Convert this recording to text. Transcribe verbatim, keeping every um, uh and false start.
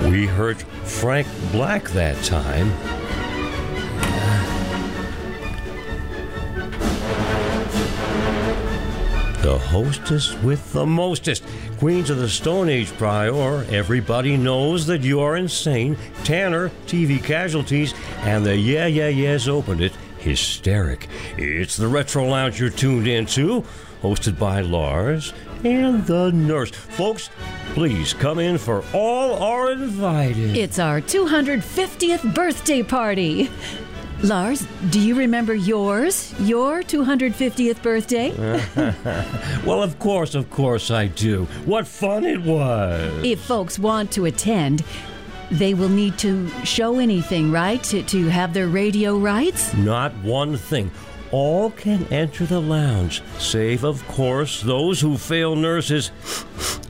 We heard Frank Black that time. The hostess with the mostest. Queens of the Stone Age prior. Everybody knows that you are insane. Tanner, T V Casualties, and the Yeah Yeah Yeahs opened it. Hysteric. It's the Retro Lounge you're tuned into, hosted by Lars and the nurse. Folks, please come in, for all are invited. It's our two hundred fiftieth birthday party. Lars, do you remember yours? Your two hundred fiftieth birthday? Well, of course, of course I do. What fun it was. If folks want to attend, they will need to show anything, right? To, to have their radio rights? Not one thing. All can enter the lounge, save, of course, those who fail nurses